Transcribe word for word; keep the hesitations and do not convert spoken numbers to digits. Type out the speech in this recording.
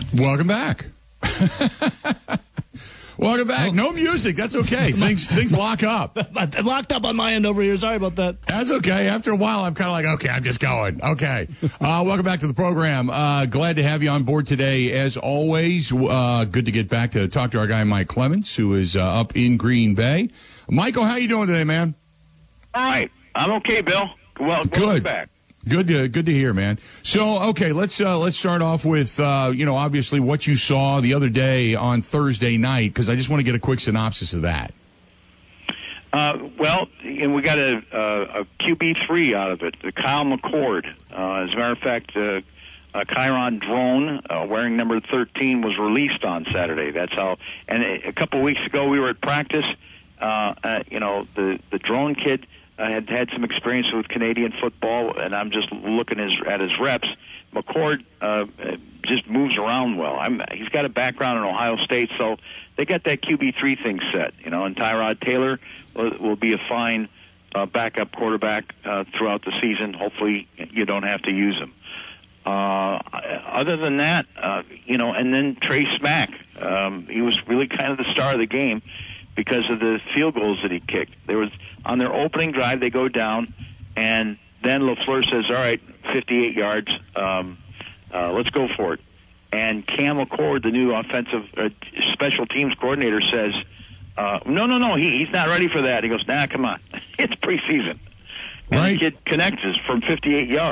Welcome back. Welcome back. No music. That's okay. Things things lock up. Locked up on my end over here. Sorry about that. That's okay. After a while, I'm kind of like, okay, I'm just going. Okay. Uh, welcome back to the program. Uh, glad to have you on board today. As always, uh, good to get back to talk to our guy, Mike Clements, who is uh, up in Green Bay. Michael, how you doing today, man? All right. I'm okay, Bill. Well, good. Back. Good to good to hear, man. So, okay, let's uh, let's start off with uh, you know, obviously what you saw the other day on Thursday night, because I just want to get a quick synopsis of that. Uh, well, and we got a, a, a Q B three out of it, the Kyle McCord. Uh, as a matter of fact, uh, a Chiron drone uh, wearing number thirteen was released on Saturday. That's how. And a, a couple of weeks ago, we were at practice. Uh, uh, you know, the the drone kid. I had had some experience with Canadian football, and I'm just looking his, at his reps. McCord uh, just moves around well. I'm, he's got a background in Ohio State, so they got that Q B three thing set. You know, and Tyrod Taylor will, will be a fine uh, backup quarterback uh, throughout the season. Hopefully, you don't have to use him. Uh, other than that, uh, you know, and then Trey Smack. Um, he was really kind of the star of the game because of the field goals that he kicked. There was on their opening drive, they go down, and then LaFleur says, all right, fifty-eight yards, um, uh, let's go for it. And Cam McCord, the new offensive uh, special teams coordinator, says, uh, no, no, no, he, he's not ready for that. He goes, nah, come on. It's preseason. And right. the kid connects us from fifty-eight yards.